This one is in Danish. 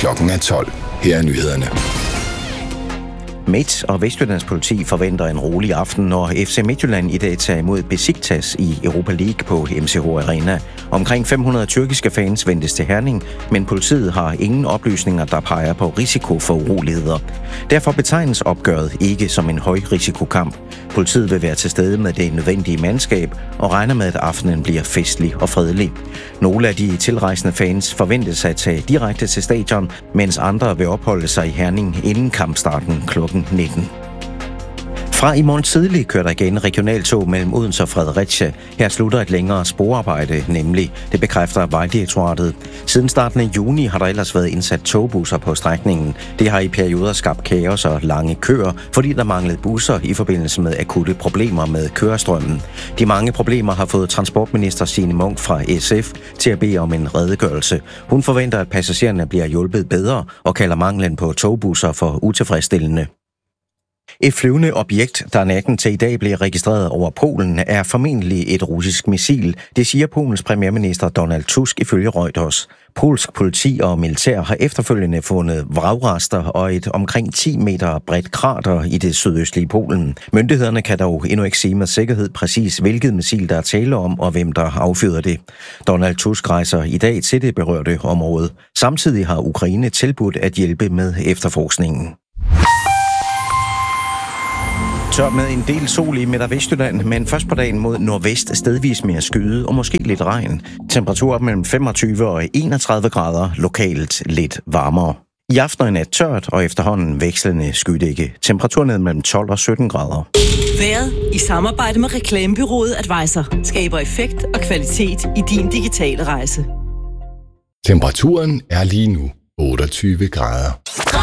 Klokken er 12. Her er nyhederne. Midt- og Vestjyllands politi forventer en rolig aften, når FC Midtjylland i dag tager imod Besiktas i Europa League på MCH Arena. Omkring 500 tyrkiske fans ventes til Herning, men politiet har ingen oplysninger, der peger på risiko for uroligheder. Derfor betegnes opgøret ikke som en højrisikokamp. Politiet vil være til stede med det nødvendige mandskab og regner med, at aftenen bliver festlig og fredelig. Nogle af de tilrejsende fans forventes at tage direkte til stadion, mens andre vil opholde sig i Herning inden kampstarten kl. 19. Fra i morgen tidlig kører der igen regionaltog mellem Odense og Fredericia. Her slutter et længere sporarbejde, nemlig. Det bekræfter Vejdirektoratet. Siden starten af juni har der ellers været indsat togbusser på strækningen. Det har i perioder skabt kaos og lange køer, fordi der manglede busser i forbindelse med akutte problemer med kørestrømmen. De mange problemer har fået transportminister Signe Munk fra SF til at bede om en redegørelse. Hun forventer, at passagererne bliver hjulpet bedre og kalder manglen på togbusser for utilfredsstillende. Et flyvende objekt, der natten til i dag blev registreret over Polen, er formentlig et russisk missil. Det siger Polens premierminister Donald Tusk ifølge Reuters. Polsk politi og militær har efterfølgende fundet vragrester og et omkring 10 meter bredt krater i det sydøstlige Polen. Myndighederne kan dog endnu ikke sige med sikkerhed præcis, hvilket missil der er tale om og hvem der affyrer det. Donald Tusk rejser i dag til det berørte område. Samtidig har Ukraine tilbudt at hjælpe med efterforskningen. Tørt med en del sol i Midt- og Vestjylland, men først på dagen mod nordvest stedvis mere skyde og måske lidt regn. Temperatur mellem 25 og 31 grader, lokalt lidt varmere. I aften er nat tørt og efterhånden vekslende skydække. Temperatur ned mellem 12 og 17 grader. Vejret i samarbejde med reklamebureauet Advisor skaber effekt og kvalitet i din digitale rejse. Temperaturen er lige nu 28 grader.